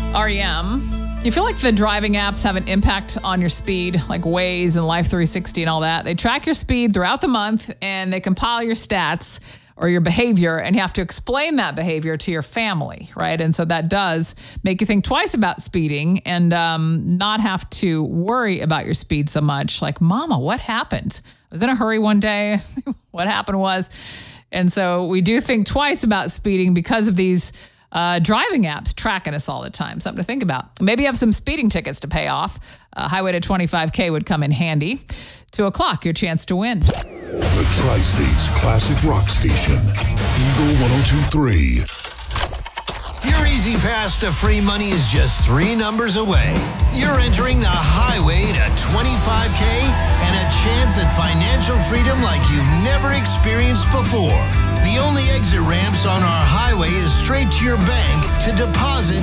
REM. You feel like the driving apps have an impact on your speed, like Waze and Life 360 and all that. They track your speed throughout the month and they compile your stats or your behavior, and you have to explain that behavior to your family, right? And so that does make you think twice about speeding and not have to worry about your speed so much. Like, Mama, what happened? I was in a hurry one day. What happened was. And so we do think twice about speeding because of these driving apps tracking us all the time. Something to think about. Maybe you have some speeding tickets to pay off. Highway to 25K would come in handy. 2:00, your chance to win. The Tri-State's classic rock station, Eagle 102.3. Your easy pass to free money is just 3 numbers away. You're entering the highway to 25K and a chance at financial freedom like you've never experienced before. The only exit ramps on our highway is straight to your bank to deposit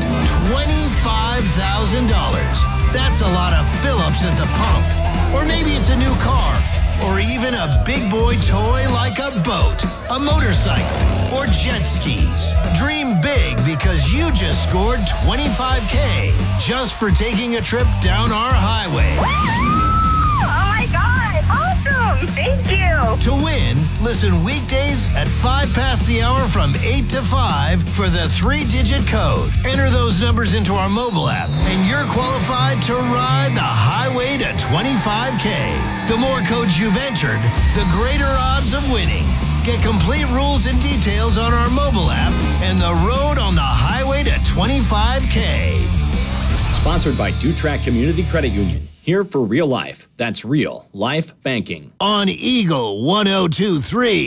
$25,000. That's a lot of fill-ups at the pump. Or maybe it's a new car. Or even a big boy toy like a boat, a motorcycle, or jet skis. Dream big because you just scored $25K just for taking a trip down our highway. Oh my God, awesome, thank you. To win, listen weekdays at 5 past the hour from 8 to 5 for the 3-digit code. Enter those numbers into our mobile app and you're qualified to ride the highway to 25K. The more codes you've entered, the greater odds of winning. Get complete rules and details on our mobile app and the road on the highway to 25K. Sponsored by DuTrack Community Credit Union. Here for real life. That's real life banking. On Eagle 102.3.